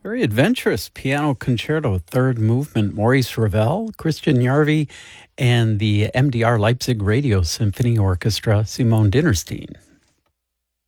Very adventurous piano concerto, third movement. Maurice Ravel, Christian Yarvi, and the MDR Leipzig Radio Symphony Orchestra, Simone Dinnerstein.